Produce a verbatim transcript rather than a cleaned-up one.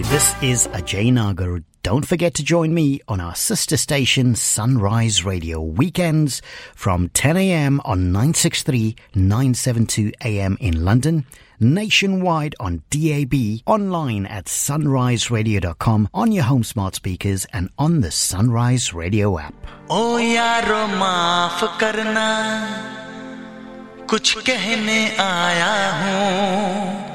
This is Ajay Nagar. Don't forget to join me on our sister station Sunrise Radio weekends from ten a m on nine sixty-three, nine seventy-two A M in London, nationwide on D A B, online at sunrise radio dot com, on your home smart speakers and on the Sunrise Radio app. Oh yaro maaf karna, kuch kehne aaya hoon.